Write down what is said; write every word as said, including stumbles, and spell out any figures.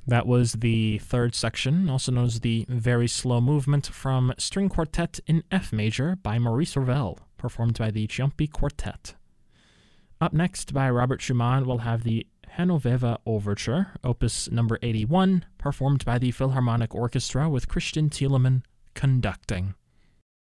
That was the third section, also known as the Very Slow Movement, from String Quartet in F Major by Maurice Ravel, performed by the Ciampi Quartet. Up next, by Robert Schumann, we'll have the Genoveva Overture, opus number eighty-one, performed by the Philharmonic Orchestra with Christian Thielemann conducting.